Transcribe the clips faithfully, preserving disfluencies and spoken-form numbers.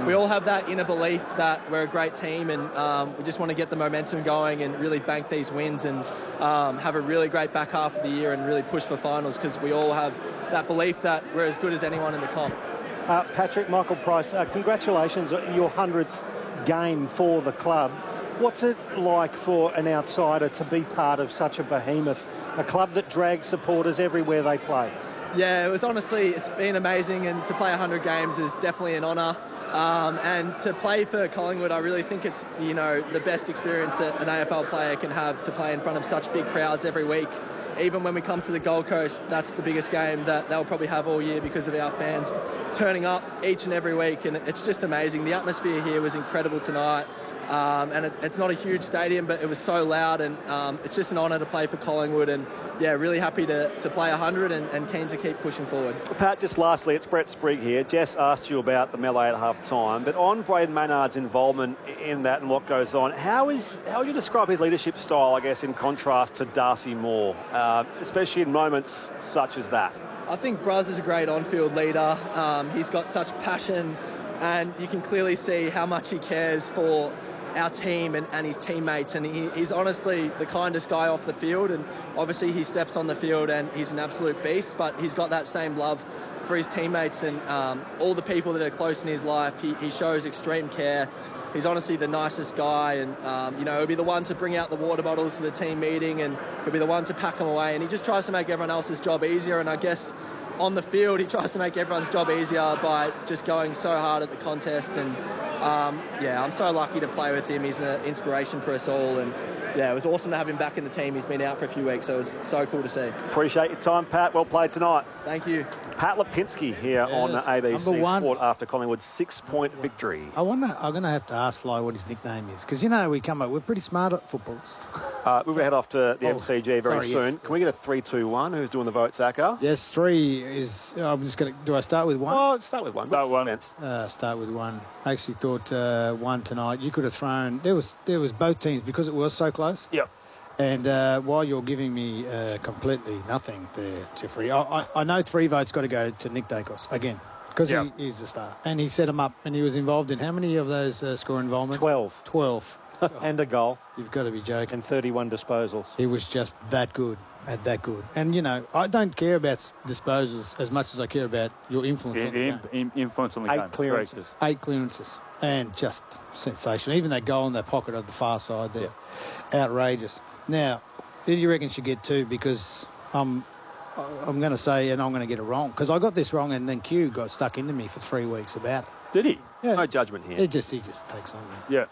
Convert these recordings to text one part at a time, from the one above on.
we all have that inner belief that we're a great team, and um, we just want to get the momentum going and really bank these wins and um, have a really great back half of the year and really push for finals, because we all have that belief that we're as good as anyone in the comp. Uh, Patrick, Michael Price, uh, congratulations on your hundredth game for the club. What's it like for an outsider to be part of such a behemoth, a club that drags supporters everywhere they play? Yeah, it was honestly, it's been amazing, and to play one hundred games is definitely an honour. Um, and to play for Collingwood, I really think it's, you know, the best experience that an A F L player can have, to play in front of such big crowds every week. Even when we come to the Gold Coast, that's the biggest game that they'll probably have all year, because of our fans turning up each and every week, and it's just amazing. The atmosphere here was incredible tonight. Um, and it, it's not a huge stadium, but it was so loud, and um, it's just an honour to play for Collingwood, and yeah, really happy to, to play one hundred and, and keen to keep pushing forward. Pat, just lastly, it's Brett Sprigg here. Jess asked you about the melee at half time, but on Braden Maynard's involvement in that and what goes on, how is how would you describe his leadership style, I guess, in contrast to Darcy Moore, uh, especially in moments such as that? I think Braz is a great on-field leader. Um, he's got such passion, and you can clearly see how much he cares for our team and, and his teammates, and he, he's honestly the kindest guy off the field, and obviously he steps on the field and he's an absolute beast, but he's got that same love for his teammates and um, all the people that are close in his life. He, he shows extreme care. He's honestly the nicest guy, and um, you know, he'll be the one to bring out the water bottles to the team meeting, and he'll be the one to pack them away, and he just tries to make everyone else's job easier. And I guess on the field he tries to make everyone's job easier by just going so hard at the contest. And Um, yeah, I'm so lucky to play with him. He's an inspiration for us all, and yeah, it was awesome to have him back in the team. He's been out for a few weeks, so it was so cool to see. Appreciate your time, Pat. Well played tonight. Thank you. Pat Lipinski here yes, on A B C one. Sport after Collingwood's six-point victory. I wonder, I'm going to have to ask Fly what his nickname is, because, you know, we come up, we're pretty smart at footballers. Uh, we're going to head off to the Oh, M C G very sorry, soon. yes, Can we get a three two one? Who's doing the votes, Aka? Yes, three is, I'm just going to, do I start with one? Well, start with one. Start one. Uh, start with one. I actually thought uh, one tonight. You could have thrown, there was, there was both teams, because it was so close. Yep. And uh, while you're giving me uh, completely nothing there, Jeffrey, I, I, I know three votes got to go to Nick Dacos again, because Yeah. he, he's the star. And he set him up, and he was involved in how many of those uh, score involvements? Twelve. Twelve. And a goal. You've got to be joking. And thirty-one disposals. He was just that good, at that good. And, you know, I don't care about s- disposals as much as I care about your influence on the In, game. in, influence on the game. Eight clearances. Eight clearances. And just sensational. Even that goal in that pocket of the far side there. Outrageous. Now, who do you reckon should get two? Because I'm, I'm going to say, and I'm going to get it wrong, because I got this wrong, and then Q got stuck into me for three weeks about it. Did he? Yeah. No judgment here. It just, he just takes on me. Yeah.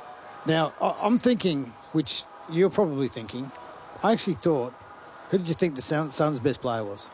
Now, I- I'm thinking, which you're probably thinking, I actually thought, who did you think the Sun- Suns' best player was?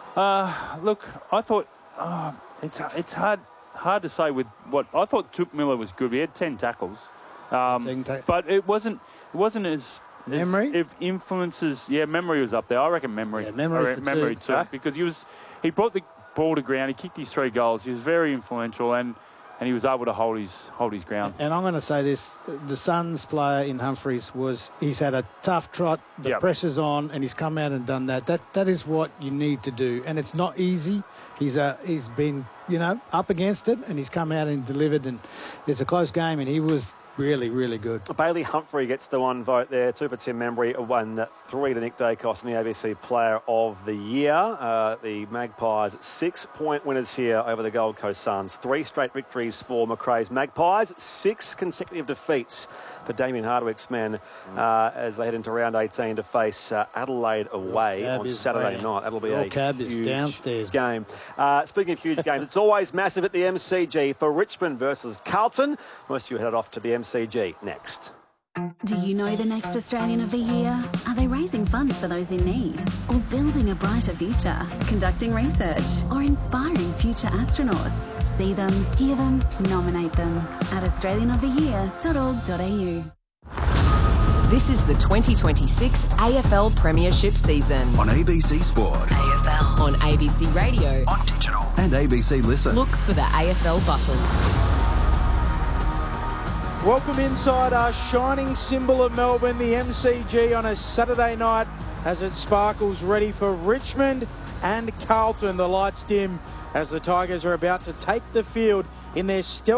Uh, look, I thought uh, it's it's hard hard to say with what I thought. Touk Miller was good. He had ten tackles, um, Ten ta- but it wasn't it wasn't as as Memory? if influences. Yeah, memory was up there. I reckon memory. Yeah, memory's I reckon the two. memory too, Huh? because he was he brought the ball to ground. He kicked his three goals. He was very influential, and. And he was able to hold his hold his ground. And I'm going to say this, the Suns player in Humphreys was, he's had a tough trot, the Yep. pressure's on, and he's come out and done that. That That is what you need to do. And it's not easy. He's uh, he's been, you know, up against it, and he's come out and delivered, and it's a close game, and he was really, really good. Bailey Humphrey gets the one vote there. Two for Tim Membry, one three to Nick Dacos and the A B C Player of the Year. Uh, the Magpies six-point winners here over the Gold Coast Suns. Three straight victories for Macrae's Magpies. Six consecutive defeats for Damien Hardwick's men uh, as they head into round eighteen to face uh, Adelaide away Cab on is Saturday playing. night. That'll be Your a cab is huge downstairs. game. Uh, speaking of huge games, it's always massive at the M C G for Richmond versus Carlton. Most of you head off to the M C G next. Do you know the next Australian of the Year? Are they raising funds for those in need? Or building a brighter future? Conducting research? Or inspiring future astronauts? See them, hear them, nominate them at australian of the year dot org dot a u. This is the twenty twenty-six A F L Premiership season. On A B C Sport, A F L. On A B C Radio. on digital, and A B C Listen. Look for the A F L button. Welcome inside our shining symbol of Melbourne, the M C G, on a Saturday night as it sparkles ready for Richmond and Carlton. The lights dim as the Tigers are about to take the field in their stealth